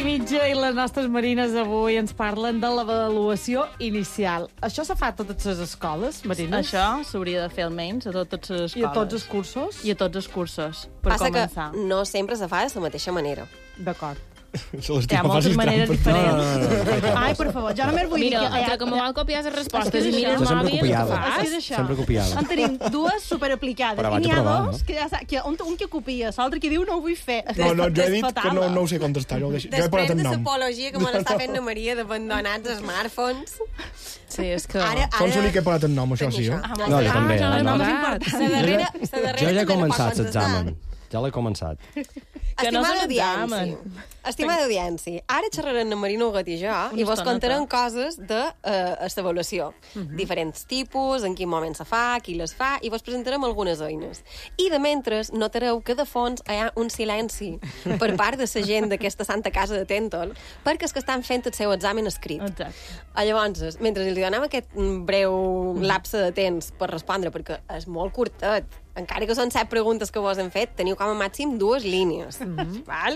mitja i les nostres marines avui ens parlen de l'avaluació inicial. Això se fa a totes les escoles, Marines? Això s'hauria de fer almenys a totes les escoles. I a tots els cursos? I a tots els cursos, per Passa començar. que no sempre se fa de la mateixa manera. D'acord. Hi ha moltes maneres diferents. Ai, per favor, jo només vull dir Mira, que... com a copiar les respostes És i que mires jo el sempre mòbil, copiava. què fas? És això. Sempre copiava. En tenim dues superaplicades. Però I vaig n'hi ha a provar, dos que un que copia, l'altre que diu no ho vull fer. No, jo he dit fatal. que no ho sé contestar. Jo he Després posat de el nom. l'apologia que me l'està fent la Maria d'abandonats smartphones... Sí, és que... Som l'únic que he posat el nom, això sí. No, jo també. ja l'he no. notat. Jo ja he començat l'examen. Ja l'he començat. Que no Estimada se audiència, n'examen. estimada audiència, ara xerrarem amb Marina Huguet i jo i vos contarem coses de l'avaluació. Diferents tipus, en quin moment se fa, qui les fa, i vos presentarem algunes eines. I de mentre notareu que de fons hi ha un silenci per part de la gent d'aquesta santa casa de Tentol, perquè és que estan fent el seu examen escrit. Exacte. Llavors, mentre els donem aquest breu lapse de temps per respondre, perquè és molt curtet, encara que són 7 preguntes que vos hem fet, teniu com a màxim 2 línies. Val?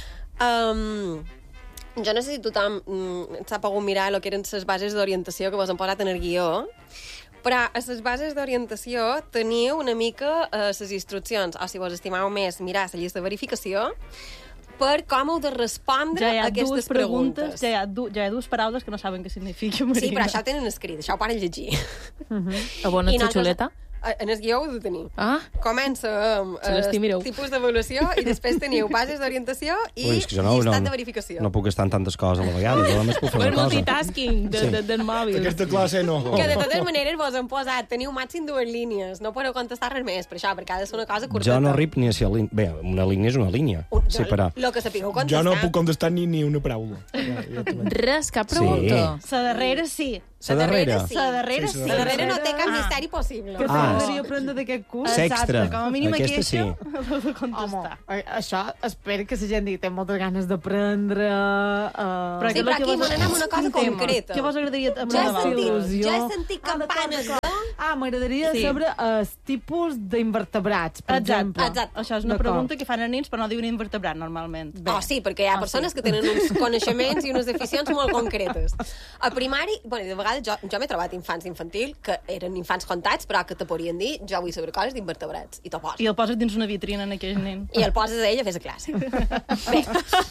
Jo no sé si tothom s'ha pogut mirar el que eren les bases d'orientació que vos han posat en el guió, però a les bases d'orientació teniu una mica les instruccions, o si vos estimeu més mirar la llista de verificació, per com heu de respondre Ja hi ha a aquestes dues preguntes, preguntes. ja hi ha dues paraules que no saben què significa, Marina. Sí, però això ho tenen escrit, això ho poden llegir. A bona I nosaltres- xuleta? En el guió ho heu de tenir. Ah, Comença amb Se l'estim, mireu. tipus d'avaluació i després teniu bases d'orientació i Ui, és que jo no, llistat de verificació. no puc estar en tantes coses a la vegada. Jo només puc fer per una cosa. multitasking del mòbil. Aquesta classe no. Que de totes maneres vos han posat, teniu màxim 2 línies, no podeu contestar res més, per això, perquè ha de ser una cosa curteta. Jo no arrib ni a ser línia. Bé, una línia és una línia. Sí, però... Lo que sapigueu Jo contestar. no puc contestar ni una paraula. Res, cap pregunta. La darrera sí. La darrera. Sí. La darrera Sí, sí. La darrera no té cap misteri possible. Què Ah, t'agradaria aprendre d'aquest curs? Sextra. Com a mínim Aquesta sí. l'ho de Home, contestar. això espero que la gent digui té moltes ganes d'aprendre... Però Sí, però aquí m'han anat amb una cosa concreta. Què vos agradaria Jo he aprendre Sí, sentit, il·lusió. jo he sentit campanes de... M'agradaria Sí. saber els tipus d'invertebrats, per exemple. Exacte. Això és una D'acord. pregunta que fan els nens, però no diuen invertebrat, normalment. Oh, sí, perquè hi ha persones que tenen uns coneixements i unes aficions molt concretes. A primari, bueno, de vegades jo m'he trobat infants infantil, que eren infants contats, però que te podrien dir, jo vull saber coses d'invertebrats, i t'ho poses. I el poses dins una vitrina en aquell nen. I el poses a ell a fer la classe. Bé,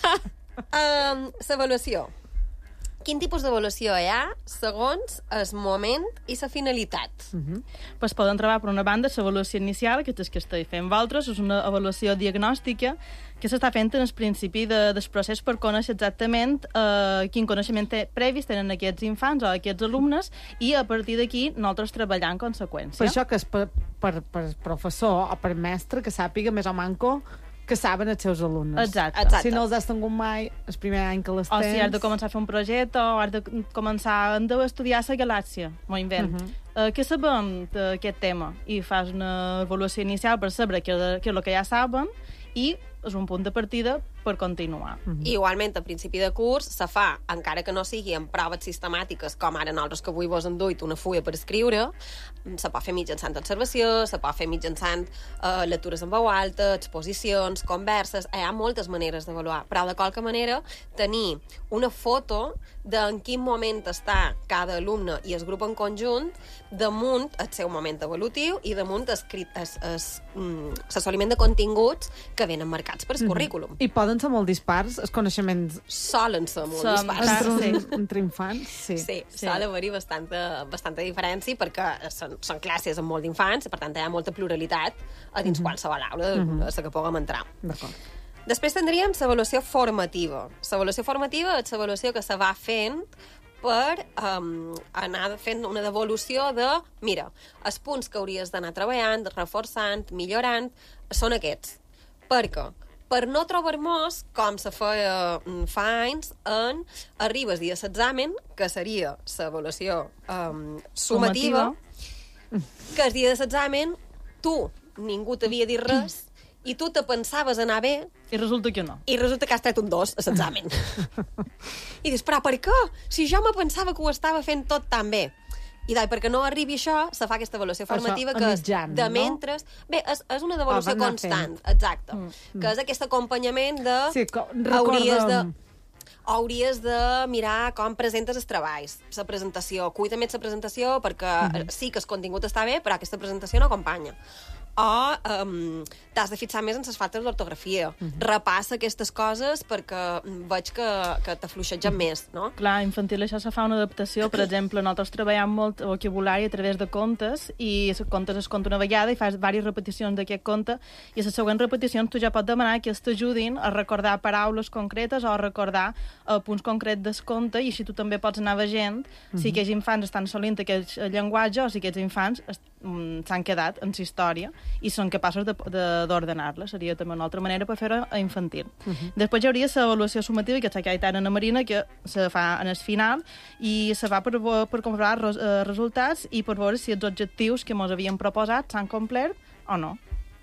l'avaluació. Quin tipus d'avaluació hi ha segons el moment i la finalitat? Pues poden trobar, per una banda, l'avaluació inicial, que és que estic fent vosaltres, és una avaluació diagnòstica que s'està fent en el principi del procés per conèixer exactament quin coneixement previs tenen aquests infants o aquests alumnes i a partir d'aquí nosaltres treballar en conseqüència. Per això que és per professor o per mestre que sàpiga més o manco que saben els seus alumnes. Exacte. Si no els has tingut mai el primer any que les O tens... si has de començar a fer un projecte o has de començar a estudiar la galàxia, m'ho invent. Què sabem d'aquest tema? I fas una avaluació inicial per saber què és el que ja saben i és un punt de partida per continuar. I igualment, a principi de curs, se fa, encara que no sigui en proves sistemàtiques, com ara nosaltres que avui vos han duit una fulla per escriure, se pot fer mitjançant observació, se pot fer mitjançant lectures en veu alta, exposicions, converses, hi ha moltes maneres d'avaluar, però de qualque manera tenir una foto de en quin moment està cada alumne i el grup en conjunt damunt el seu moment evolutiu i damunt l'assoliment de continguts que venen marcats per el currículum. I poden ser molt dispars, els coneixements Solen ser molt Som- dispars. entre infants? Sí. Sí, sol haver-hi bastanta diferència perquè són classes amb molt d'infants, per tant hi ha molta pluralitat a dins qualsevol aula a la que puguem entrar. D'acord. Després tindríem l'avaluació formativa. L'avaluació formativa és l'avaluació que se va fent per anar fent una devolució de, mira, els punts que hauries d'anar treballant, reforçant, millorant, són aquests. Per què? Per no trobar-nos, com se feia fa anys, arribes dia l'examen, que seria l'avaluació sumativa, que el dia de l'examen tu, ningú t'havia dit res, i tu te pensaves anar bé, I resulta que no. i resulta que has tret un 2 a l'examen. I dius, però per què? Si jo me pensava que ho estava fent tot tan bé. I perquè no arribi això, se fa aquesta avaluació formativa Això, a que és mitjan, de no? mentres... Bé, és una devolució va anar constant, exacte. Que és aquest acompanyament de... Sí, hauries de... hauries de mirar com presentes els treballs, la presentació, cuida més la presentació perquè sí que el contingut està bé, però aquesta presentació no acompanya. O t'has de fixar més en les faltes d'ortografia. Repassa aquestes coses perquè veig que t'afluixegen més, no? Clar, infantil això se fa una adaptació. Per exemple, nosaltres treballem molt vocabulari a través de contes i els contes es conta una vegada i fas diverses repeticions d'aquest conte i a les següents repeticions tu ja pots demanar que els t'ajudin a recordar paraules concretes o a recordar punts concrets del conte i així tu també pots anar veient si aquells infants estan assolint aquest llenguatge o si aquests infants s'han quedat en la història i són capaços d'ordenar-la. Seria també una altra manera per fer-ho a infantil. Després hi hauria l'avaluació sumativa, que està aquí a Ana Marina, que se fa en el final, i se fa per comprovar resultats i per veure si els objectius que ens havíem proposat s'han complert o no.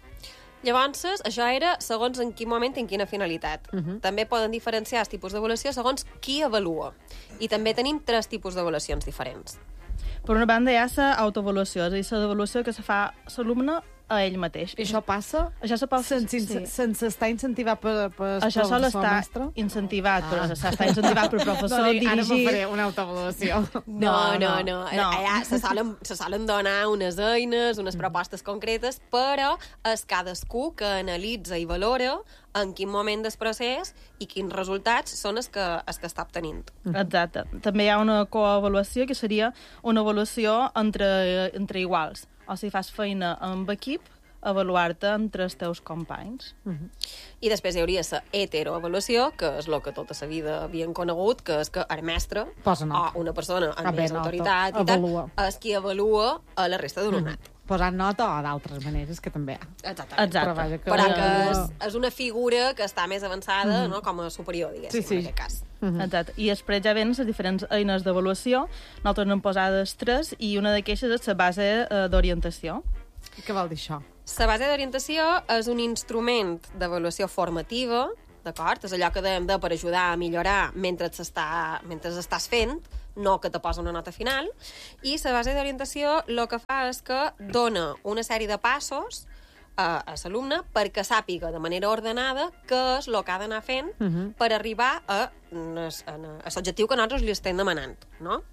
Llavors, això era segons en quin moment i en quina finalitat. També poden diferenciar els tipus d'avaluació segons qui avalua. I també tenim 3 tipus d'avaluacions diferents. Per una banda hi ha l'autoavaluació, és a dir, l'avaluació que se fa l'alumne a ell mateix. I això passa? Això se pot sense estar incentivat per això sol estar mestre? incentivat, però està incentivat per professor, dirigir... Ara me dirigir... faré una autoavaluació. No. Allà se solen donar unes eines, unes propostes concretes, però és cadascú que analitza i valora en quin moment del procés i quins resultats són els que està obtenint. Exacte. També hi ha una coavaluació, que seria una avaluació entre iguals. O si fas feina amb equip, avaluar-te entre els teus companys. I després hi hauria la heteroavaluació, que és el que tota la vida havien conegut, que és que el mestre posa nota. o una persona amb més autoritat i tal, és qui avalua a la resta d'alumnat. Posant nota o d'altres maneres, que també hi ha. Exactament. Però, vaja, Però que és una figura que està més avançada, no? Com a superior, diguéssim, en aquest cas. Exacte. I després ja venen les diferents eines d'avaluació. Nosaltres n'hem posades 3 i una d'aquestes és la base d'orientació. Què vol dir això? La base d'orientació és un instrument d'avaluació formativa, d'acord? És allò que dèiem per ajudar a millorar mentre estàs fent, no que te posa una nota final. I la base d'orientació el que fa és que dona una sèrie de passos a l'alumne perquè sàpiga de manera ordenada què és el que ha d'anar fent per arribar a l'objectiu que nosaltres li estem demanant, no?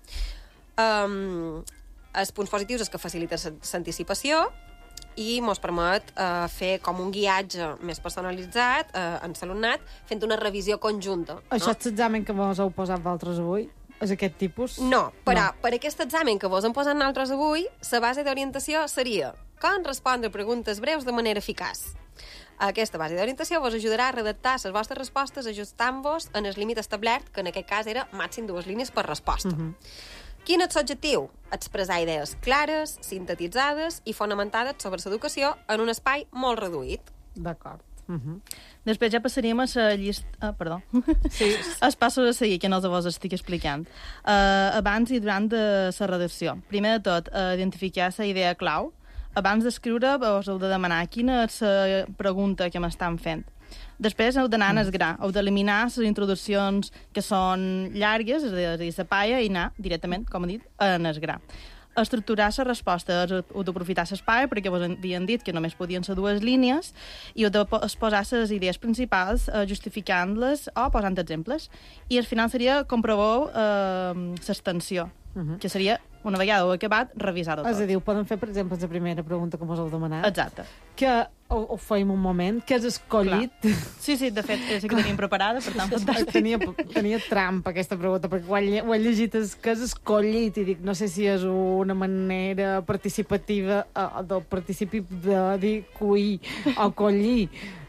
Els punts positius és que facilita l'anticipació i ens permet fer com un guiatge més personalitzat en l'alumnat fent una revisió conjunta. Això és l'examen que vos heu posat vosaltres avui? És aquest tipus? No, però per aquest examen que vos hem posat nosaltres avui, la base d'orientació seria com respondre preguntes breus de manera eficaç. Aquesta base d'orientació vos ajudarà a redactar les vostres respostes ajustant-vos en el límit establert, que en aquest cas era màxim 2 línies per resposta. Quin és l'objectiu? Expressar idees clares, sintetitzades i fonamentades sobre l'educació en un espai molt reduït. D'acord. Després ja passaríem a la llista... Perdó. Sí. Els passos a seguir, que no vos estic explicant. Abans i durant de la redacció. Primer de tot, identificar la idea clau. Abans d'escriure, us heu de demanar quina és la pregunta que m'estan fent. Després heu d'anar en el gra, heu d'eliminar les introduccions que són llargues, és a dir, la palla, i anar directament, com he dit, en el gra. Estructurar la resposta, heu d'aprofitar l'espai, perquè vos havien dit que només podien ser 2 línies, i heu d'exposar les idees principals, justificant-les o posant exemples. I al final seria comprovar l'extensió, que seria, una vegada ho acabat, revisar-ho tot. És a dir, ho poden fer, per exemple, la primera pregunta que mos heu demanat. Exacte. Que ho feim un moment, que és escollit. Clar. Sí, de fet, és que tenim preparada, per tant, fantàstic. Tenia trampa aquesta pregunta, perquè ho he llegit que és escollit, i dic, no sé si és una manera participativa del participi de dir cuir o collir.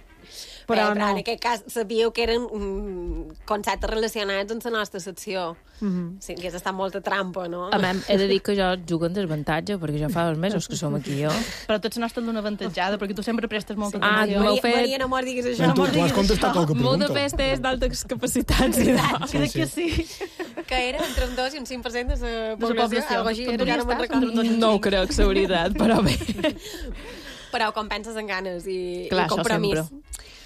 Però no. En aquest cas sabíeu que eren conceptes relacionats amb la nostra secció. Sí, que està molta trampa, no? A mi he de dir que jo jugo en desavantatge, perquè ja fa 2 mesos que som aquí, jo. Però tots no estan d'una avantatjada, perquè tu sempre prestes molta atenció. Maria, no m'ho diguis això. Tu has contestat qualque pregunta. Molta festa és d'altes capacitats. Crec que sí. Que era entre un 2 i un 5% de la població. Algo així, ja no me'n recordo. No ho crec, la veritat, però bé. Però ho compenses amb ganes i Clar, compromís. això sempre.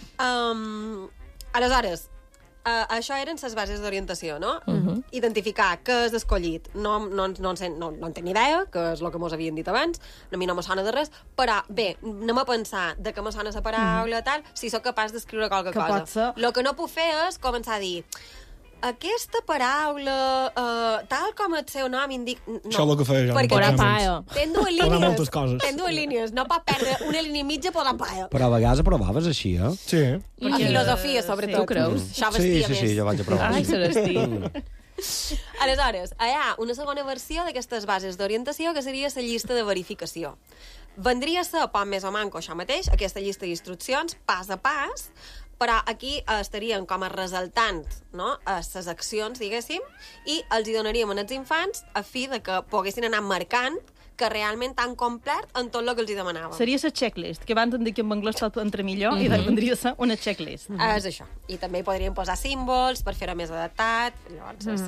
Aleshores, això eren les bases d'orientació, no? Identificar què és escollit. No en tenc ni idea, que és el que mos havien dit abans, a mi no me sona de res, però bé, anem a pensar de què me sona la paraula, tal, si sóc capaç d'escriure qualque cosa. El que no puc fer és començar a dir aquesta paraula, tal com el seu nom indica... No, Això és el que feia jo. perquè Podrà Podrà paio. ten dues Podrà línies. moltes coses. Ten dues línies. No pot perdre una línia i mitja podrà paio. Però a vegades aprovaves així, eh? Sí. A filosofia, sobretot. Tu creus? Això Sí, vestia sí, sí, més. jo vaig aprovar. Ai, Celestí. Aleshores, hi ha una segona versió d'aquestes bases d'orientació que seria la llista de verificació. Vendria a ser, poc més o manco, això mateix, aquesta llista d'instruccions, pas a pas, però aquí estarien com a resaltant, no?, les accions, diguéssim, i els hi donaríem als infants a fi de que poguessin anar marcant que realment han complert en tot el que els hi demanàvem. Seria la checklist, que van dir que en anglès tot entra millor, i vendria a ser una checklist. És això. I també hi podríem posar símbols per fer-ho més adaptat. Llavors,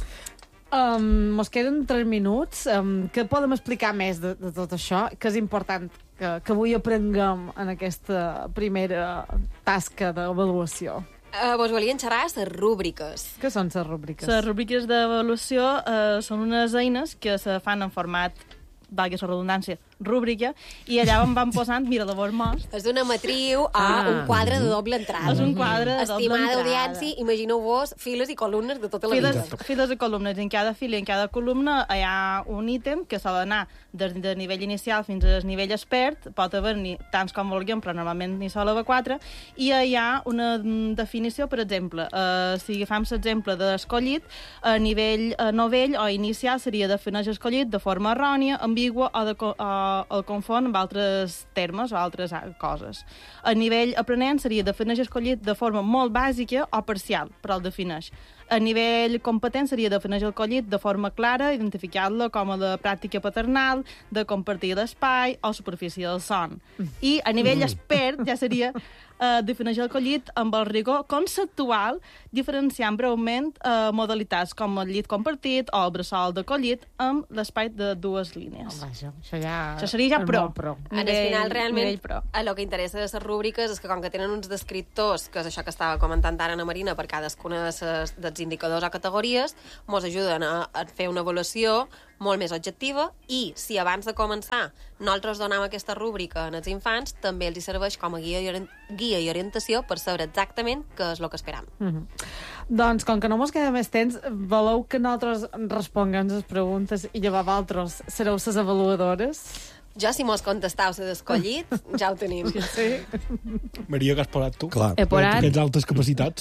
Mos queden 3 minuts. Què podem explicar més de tot això? Que és important que avui aprenguem en aquesta primera tasca d'avaluació. vos volien xerrar de les rúbriques. Què són les rúbriques? Les rúbriques d'avaluació són unes eines que se fan en format, valgui la redundància, rúbrica, i allà on van posant, mira, llavors most, És una matriu a un quadre de doble entrada. és un quadre de doble Estimada entrada. audiència, imagineu-vos files i columnes de tota la vida. Files de columnes. En cada fila i en cada columna hi ha un ítem que s'ha d'anar des del nivell inicial fins al nivell expert. Pot haver-n'hi tants com vulguem, però normalment n'hi sol haver 4. I hi ha una definició, per exemple, si agafem l'exemple d'escollit, a nivell novell o inicial seria defineix escollit de forma errònia, ambigua o el confon amb altres termes o altres coses. A nivell aprenent seria defineix escollit de forma molt bàsica o parcial, però el defineix. A nivell competent seria defineix el collit de forma clara, identificar-lo com a de pràctica paternal, de compartir l'espai o superfície del son. I a nivell expert ja seria defineix el collit amb el rigor conceptual, diferenciant breument modalitats com el llit compartit o el bressol de collit amb l'espai de 2 línies. Vaja, això seria ja és pro. molt pro. En el final, realment, nivell pro. el que interessa de les rúbriques és que com que tenen uns descriptors, que és això que estava comentant ara Ana Marina, per cadascuna dels indicadors o categories, ens ajuden a fer una avaluació molt més objectiva i si abans de començar nosaltres donem aquesta rúbrica als infants, també els hi serveix com a guia i orientació per saber exactament què és el que esperam. Doncs, com que no mos queda més temps, voleu que nosaltres responguem les preguntes i llavors vosaltres sereu les avaluadores? Jo, si mos contestau la d'escollit, ja ho tenim. Sí. Maria, que has posat tu? Clar. He posat Aquests altes capacitats.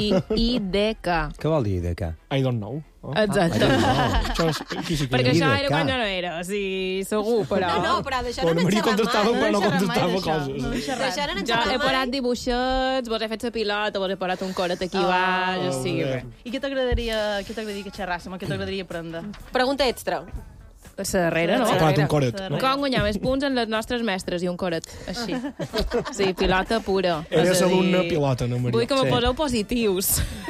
IDK. Què vol dir, de què? I don't know. Oh. Exacte. Això és... Aquí sí que Perquè és. això IDK. era quan jo no era, sí, segur, però... No, però d'això Bueno, no n'hem Maria xerrat contestava mai. quan no xerrem mai contestava d'això. coses. No n'hem xerrat. D'això no n'hem Jo he xerrat posat mai. dibuixets, vos he fet la pilota, vos he posat un coret aquí baix, o sigui, bé. bé. I què t'agradaria que xerràssim? Què t'agradaria aprendre? Pregunta extra. La darrera, no? Ha acabat un coret, no? Com guanyar més punts en les nostres mestres i un coret, així. Sí, pilota pura. Eres És a dir, alumna pilota, no, Maria? Vull que me Sí. poseu positius.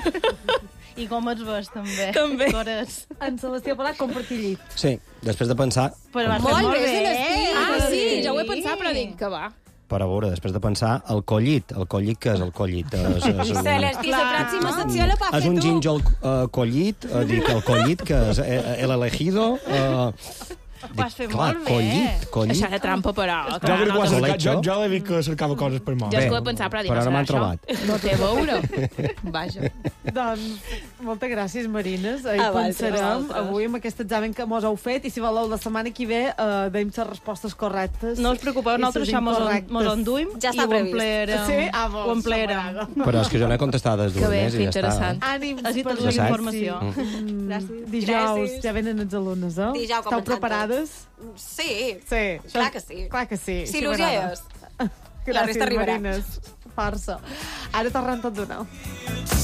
I com ets ves, també. També. Cores. En Celestí ha posat compartir llit. Sí, després de pensar... Però vas fer Molt molt bé, bé. Celestí. Ah, sí, ja ho he pensat, però dic que va. Per a veure, després de pensar, el collit, què és el collit? Celestí, la pròxima secció la pot És fer un tu. gínjol collit, dic, el collit, que és el elegido... Ho has fet clar, molt bé. collit. Això de trampa, però. Jo, clar, crec que ho has no, cercat. Colecho. Jo l'he dit que cercava coses per mà. Jo és que ho he pensat, però dic, Però no no serà m'han això. trobat. No té a veure. Vaja. Doncs, moltes gràcies, Marines. Hi A pensarem vosaltres. avui amb aquest examen que mos heu fet i si voleu la setmana que ve deim les respostes correctes. No us preocupeu, i nosaltres ses això mos incorrectes. enduim Ja està i ho previst. emplearem. Sí? Ah, Ho emplearem. Però és que jo no he contestat les Que dues bé, més que i ja està. interessant. Ànims Has dit per tota la saps? informació. Gràcies. Dijous ja venen els alumnes, eh? Dijous Esteu començant preparades? Sí. Sí. Clar que sí. Clar que sí. Si il·lusió m'agrada. és. La resta Gràcies, arribarà. Marines. Força. Ara tornem tot d'una.